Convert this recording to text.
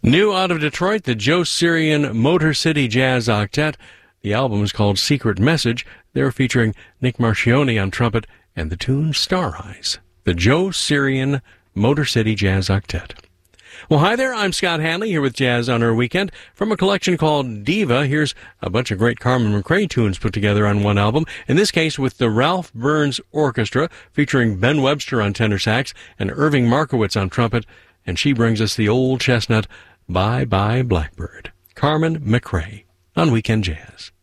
New out of Detroit, the Joe Syrian Motor City Jazz Octet. The album is called Secret Message. They're featuring Nick Marchione on trumpet and the tune Star Eyes. The Joe Syrian Motor City Jazz Octet. Well, hi there. I'm Scott Hanley here with Jazz on Our Weekend. From a collection called Diva, here's a bunch of great Carmen McRae tunes put together on one album. In this case, with the Ralph Burns Orchestra, featuring Ben Webster on tenor sax and Irving Markowitz on trumpet. And she brings us the old chestnut, Bye Bye Blackbird. Carmen McRae on Weekend Jazz.